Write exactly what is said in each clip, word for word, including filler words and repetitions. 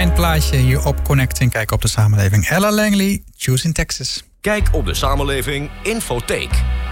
Fijn plaatje hier op Connecting. Kijk op de samenleving. Ella Langley, Choosing Texas. Kijk op de samenleving Infotheek.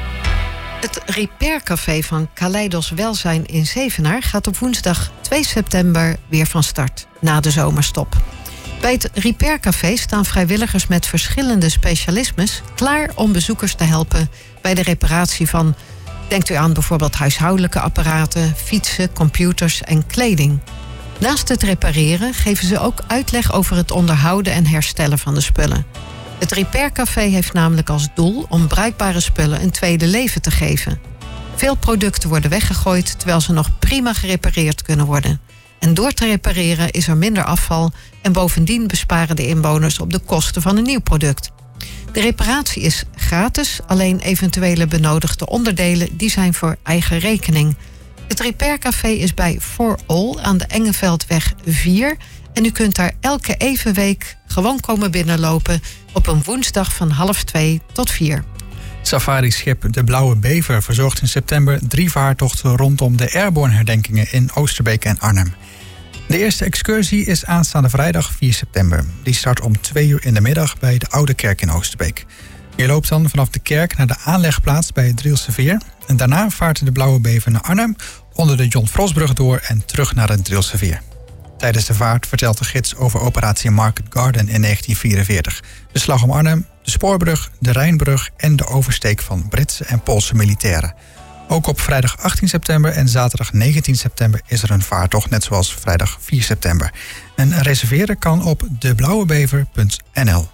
Het Repair Café van Kaleidos Welzijn in Zevenaar gaat op woensdag twee september weer van start, na de zomerstop. Bij het Repair Café staan vrijwilligers met verschillende specialismes klaar om bezoekers te helpen bij de reparatie van, denkt u aan bijvoorbeeld huishoudelijke apparaten, fietsen, computers en kleding. Naast het repareren geven ze ook uitleg over het onderhouden en herstellen van de spullen. Het Repair Café heeft namelijk als doel om bruikbare spullen een tweede leven te geven. Veel producten worden weggegooid terwijl ze nog prima gerepareerd kunnen worden. En door te repareren is er minder afval en bovendien besparen de inwoners op de kosten van een nieuw product. De reparatie is gratis, alleen eventuele benodigde onderdelen die zijn voor eigen rekening. Het Repair Café is bij For All aan de Engeveldweg vier en u kunt daar elke evenweek gewoon komen binnenlopen op een woensdag van half twee tot vier. Safari-schip De Blauwe Bever verzorgt in september drie vaartochten rondom de Airborne-herdenkingen in Oosterbeek en Arnhem. De eerste excursie is aanstaande vrijdag vier september. Die start om twee uur in de middag bij de Oude Kerk in Oosterbeek. Je loopt dan vanaf de kerk naar de aanlegplaats bij het Drielse Veer. En daarna vaart de Blauwe Bever naar Arnhem, onder de John Frostbrug door en terug naar het Drielse Veer. Tijdens de vaart vertelt de gids over operatie Market Garden in negentien vierenveertig. De slag om Arnhem, de spoorbrug, de Rijnbrug en de oversteek van Britse en Poolse militairen. Ook op vrijdag achttien september en zaterdag negentien september is er een vaartocht, net zoals vrijdag vier september. En reserveren kan op de blauwe bever punt n l.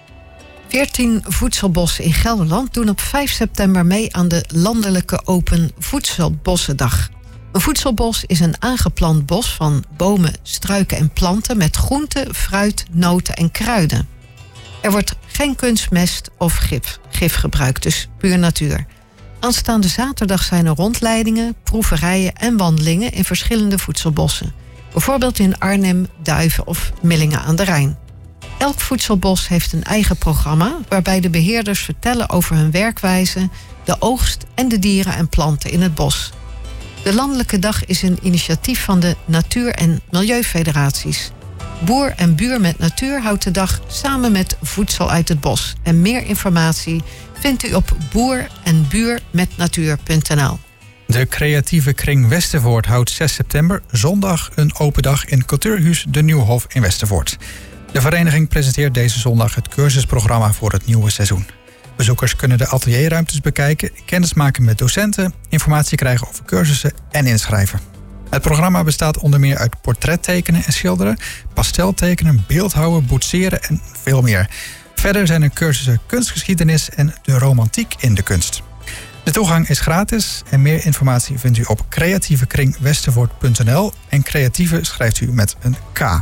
veertien voedselbossen in Gelderland doen op vijf september mee aan de landelijke Open Voedselbossendag. Een voedselbos is een aangeplant bos van bomen, struiken en planten met groenten, fruit, noten en kruiden. Er wordt geen kunstmest of gif, gif gebruikt, dus puur natuur. Aanstaande zaterdag zijn er rondleidingen, proeverijen en wandelingen in verschillende voedselbossen. Bijvoorbeeld in Arnhem, Duiven of Millingen aan de Rijn. Elk voedselbos heeft een eigen programma waarbij de beheerders vertellen over hun werkwijze, de oogst en de dieren en planten in het bos. De Landelijke Dag is een initiatief van de Natuur- en Milieufederaties. Boer en Buur met Natuur houdt de dag samen met Voedsel uit het Bos. En meer informatie vindt u op boer en buur met natuur punt n l. De creatieve kring Westervoort houdt zes september zondag een open dag in Cultuurhuis de Nieuwhof in Westervoort. De vereniging presenteert deze zondag het cursusprogramma voor het nieuwe seizoen. Bezoekers kunnen de atelierruimtes bekijken, kennis maken met docenten, informatie krijgen over cursussen en inschrijven. Het programma bestaat onder meer uit portrettekenen en schilderen, pasteltekenen, beeldhouwen, boetseren en veel meer. Verder zijn er cursussen kunstgeschiedenis en de romantiek in de kunst. De toegang is gratis en meer informatie vindt u op creatieve kring westervoort punt n l en creatieve schrijft u met een K.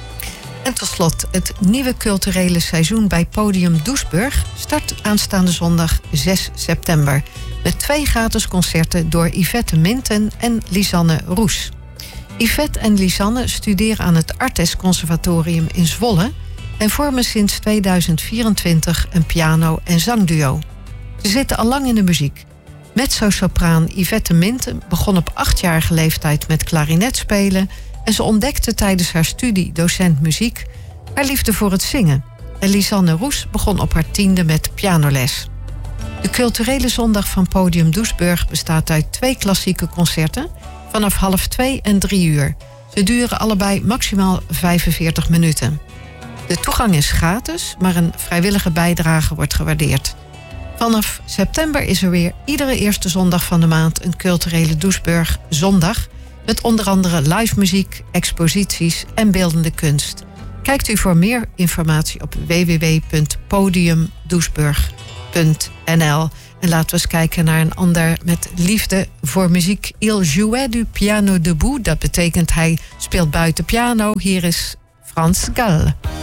En tot slot, het nieuwe culturele seizoen bij Podium Doesburg start aanstaande zondag zes september. Met twee gratis concerten door Yvette Minten en Lisanne Roes. Yvette en Lisanne studeren aan het Artes Conservatorium in Zwolle en vormen sinds tweeduizend vierentwintig een piano- en zangduo. Ze zitten al lang in de muziek. Mezzo-sopraan Yvette Minten begon op achtjarige leeftijd met klarinet spelen en ze ontdekte tijdens haar studie docent muziek haar liefde voor het zingen. En Lisanne Roes begon op haar tiende met pianoles. De culturele zondag van Podium Doesburg bestaat uit twee klassieke concerten vanaf half twee en drie uur. Ze duren allebei maximaal vijfenveertig minuten. De toegang is gratis, maar een vrijwillige bijdrage wordt gewaardeerd. Vanaf september is er weer iedere eerste zondag van de maand een culturele Doesburg zondag met onder andere live muziek, exposities en beeldende kunst. Kijkt u voor meer informatie op w w w punt podium doesburg punt n l. En laten we eens kijken naar een ander met liefde voor muziek. Il jouait du piano debout. Dat betekent hij speelt buiten piano. Hier is Frans Gall.